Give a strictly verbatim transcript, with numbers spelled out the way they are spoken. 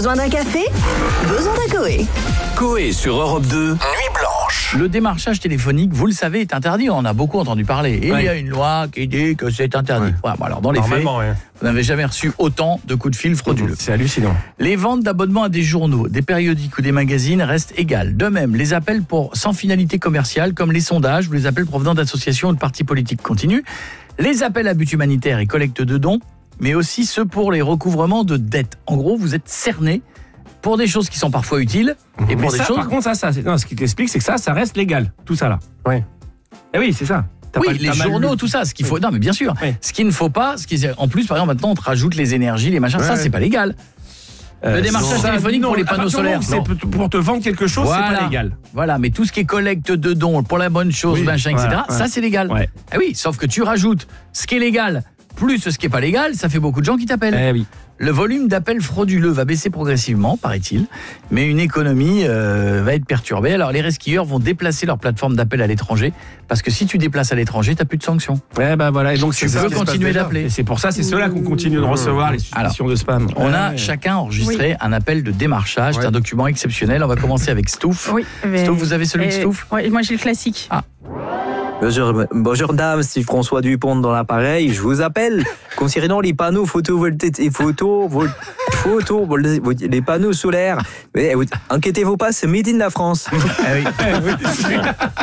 Besoin d'un café? Besoin d'un Coé. Coé sur Europe deux, Nuit Blanche. Le démarchage téléphonique, vous le savez, est interdit. On en a beaucoup entendu parler. Et ouais. il y a une loi qui dit que c'est interdit. Ouais. Voilà, bon, alors dans les faits, ouais. vous n'avez jamais reçu autant de coups de fil frauduleux. C'est hallucinant. Les ventes d'abonnements à des journaux, des périodiques ou des magazines restent égales. De même, les appels pour sans finalité commerciale, comme les sondages ou les appels provenant d'associations ou de partis politiques continuent. Les appels à but humanitaire et collecte de dons, mais aussi ceux pour les recouvrements de dettes. En gros, vous êtes cerné pour des choses qui sont parfois utiles et pour Mais des ça, choses... par contre, ça, ça, c'est- non, ce qui t'explique, c'est que ça, ça reste légal, tout ça là. Ouais. Eh oui, c'est ça. T'as Oui, pas- les t'as mal journaux, lu. tout ça, ce qu'il faut... Non, mais bien sûr. Oui. Ce qu'il ne faut pas, ce qui est... en plus, par exemple, maintenant, on te rajoute les énergies, les machins, Ouais, ça, ouais. c'est pas légal. Euh, Le démarchage ça, téléphonique non, pour les à panneaux partir du moment solaires, où C'est pour te vendre quelque chose, c'est Voilà. pas légal. Voilà, mais tout ce qui est collecte de dons pour la bonne chose, Oui, machin, et cetera, voilà, ça, ouais. c'est légal. Ouais. Ah oui, sauf que tu rajoutes ce qui est légal plus ce qui est pas légal, ça fait beaucoup de gens qui t'appellent. Eh oui. Le volume d'appels frauduleux va baisser progressivement, paraît-il, mais une économie euh, va être perturbée. Alors les resquilleurs vont déplacer leur plateforme d'appel à l'étranger, parce que si tu déplaces à l'étranger, tu n'as plus de sanctions. Eh ben voilà, et donc Tu c'est ça peux qui se passe continuer déjà. d'appeler. Et c'est pour ça, c'est ceux-là qu'on continue de recevoir les suspicions de spam. On Ouais, a ouais. chacun enregistré un appel de démarchage, c'est Ouais. un document exceptionnel. On va commencer avec Stouff. Oui, mais- Stouff, vous avez celui de euh, Stouff ? Ouais, moi j'ai le classique. Bonjour, bonjour dame, c'est François Dupont dans l'appareil. Je vous appelle concernant les panneaux photovoltaïques et photo, vol- photo, vol- les panneaux solaires. Mais, eh, inquiétez-vous pas, c'est made in la France. Ah oui.